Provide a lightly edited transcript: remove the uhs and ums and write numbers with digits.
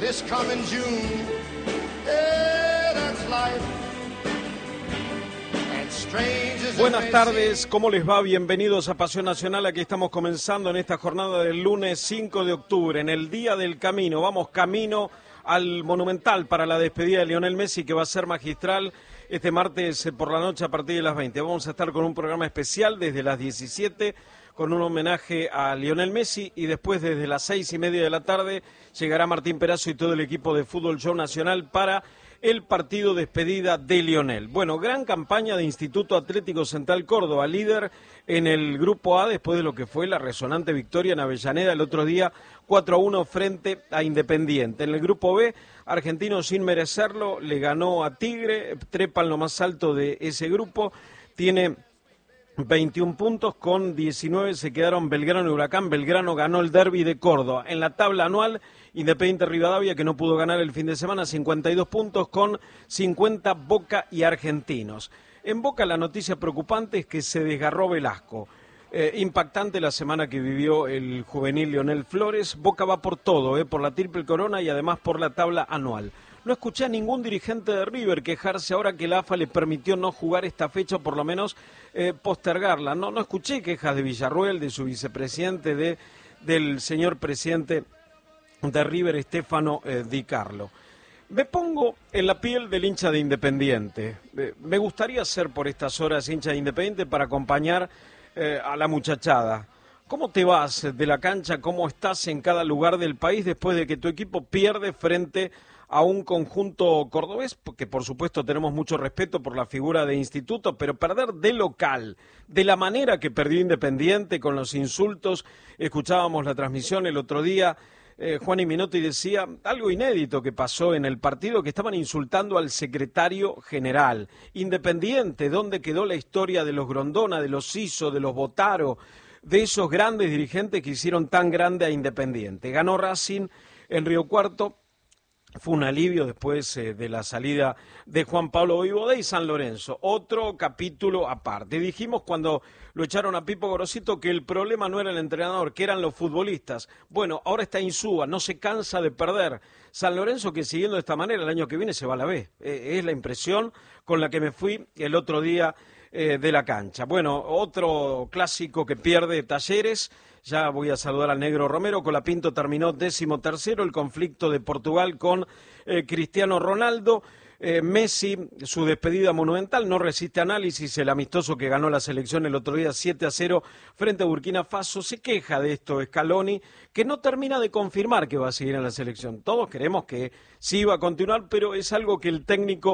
this coming June. Yeah, that's life. And strange as Buenas it may tardes, seem. ¿cómo les va? Bienvenidos a Pasión Nacional. Aquí estamos comenzando en esta jornada del lunes 5 de octubre, en el Día del Camino. Vamos camino al Monumental para la despedida de Lionel Messi, que va a ser magistral este martes por la noche a partir de las 20. Vamos a estar con un programa especial desde las 17 con un homenaje a Lionel Messi, y después desde las 6:30 de la tarde llegará Martín Perazo y todo el equipo de Fútbol Show Nacional para el partido despedida de Lionel. Bueno, gran campaña de Instituto Atlético Central Córdoba, líder en el Grupo A después de lo que fue la resonante victoria en Avellaneda el otro día, 4-1 frente a Independiente. En el Grupo B, Argentino sin merecerlo le ganó a Tigre, trepa en lo más alto de ese grupo, tiene 21 puntos, con 19 se quedaron Belgrano y Huracán. Belgrano ganó el derbi de Córdoba. En la tabla anual, Independiente Rivadavia, que no pudo ganar el fin de semana, 52 puntos, con 50 Boca y Argentinos. En Boca la noticia preocupante es que se desgarró Velasco. Impactante la semana que vivió el juvenil Leonel Flores. Boca va por todo, por la triple corona y además por la tabla anual. No escuché a ningún dirigente de River quejarse ahora que la AFA le permitió no jugar esta fecha, o por lo menos postergarla. No escuché quejas de Villarruel, de su vicepresidente, del señor presidente de River, Estefano Di Carlo. Me pongo en la piel del hincha de Independiente. Me gustaría ser por estas horas hincha de Independiente para acompañar a la muchachada. ¿Cómo te vas de la cancha? ¿Cómo estás en cada lugar del país después de que tu equipo pierde frente a un conjunto cordobés? Porque por supuesto tenemos mucho respeto por la figura de Instituto, pero perder de local, de la manera que perdió Independiente, con los insultos. Escuchábamos la transmisión el otro día, Juan y Minotti decía algo inédito que pasó en el partido, que estaban insultando al secretario general. Independiente, ¿dónde quedó la historia de los Grondona, de los Siso, de los Botaro, de esos grandes dirigentes que hicieron tan grande a Independiente? Ganó Racing en Río Cuarto. Fue un alivio después de la salida de Juan Pablo Voivoda y San Lorenzo. Otro capítulo aparte. Dijimos cuando lo echaron a Pipo Gorosito que el problema no era el entrenador, que eran los futbolistas. Bueno, ahora está Insúa, no se cansa de perder. San Lorenzo, que siguiendo de esta manera el año que viene se va a la B. Es la impresión con la que me fui el otro día de la cancha. Bueno, otro clásico que pierde, Talleres. Ya voy a saludar al negro Romero. Colapinto terminó 13º. El conflicto de Portugal con Cristiano Ronaldo. Messi, su despedida monumental, no resiste análisis. El amistoso que ganó la selección el otro día 7-0 frente a Burkina Faso. Se queja de esto Scaloni, que no termina de confirmar que va a seguir en la selección. Todos queremos que sí va a continuar, pero es algo que el técnico